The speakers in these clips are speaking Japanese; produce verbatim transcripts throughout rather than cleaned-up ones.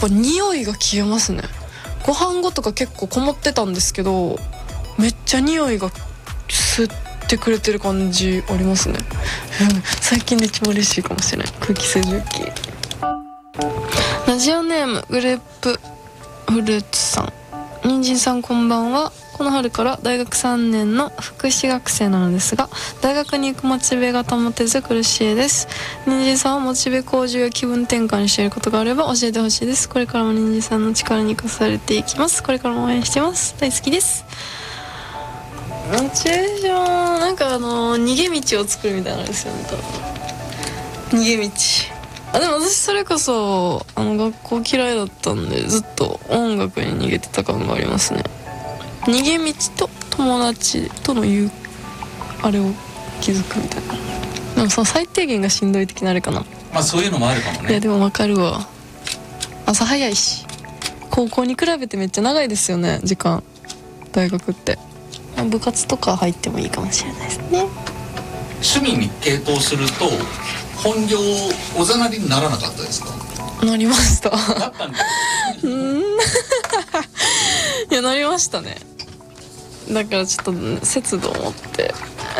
ぱ匂いが消えますね。ご飯後とか結構こもってたんですけど、めっちゃ匂いが吸ってくれてる感じありますね、うん、最近で一番嬉しいかもしれない、空気清浄機。ラジオネームグレープフルーツさん、人参さんこんばんは。この春から大学さんねんの福祉学生なのですが、大学に行くモチベが保てず苦しいです。人参さんはモチベ向上や気分転換にしていることがあれば教えてほしいです。これからも人参さんの力に生かされていきます。これからも応援してます。大好きです。モチベーション、なんかあの逃げ道を作るみたいなんですよね、多分。逃げ道。あ、でも私それこそあの学校嫌いだったんで、ずっと音楽に逃げてた感がありますね。逃げ道と友達との言うあれを気づくみたいな。でもその最低限がしんどい的なあれかな。 まあそういうのもあるかもね。 いやでも分かるわ。朝早いし、高校に比べてめっちゃ長いですよね、時間。大学って部活とか入ってもいいかもしれないですね。 趣味に傾倒すると本業おざなりにならなかったですか？ なりましたなったんだうーんいやなりましたね。だからちょっと節度を持って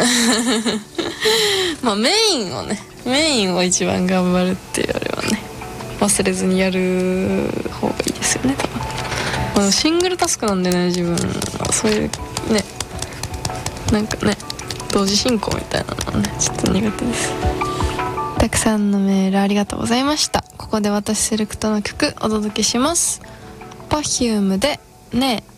まあメインをねメインを一番頑張るっていうあれはね忘れずにやる方がいいですよね、多分。まあ、シングルタスクなんでね、自分はそういうねなんかね同時進行みたいなのはねちょっと苦手です。たくさんのメールありがとうございました。ここで私セレクトの曲お届けします。 Perfume でねえ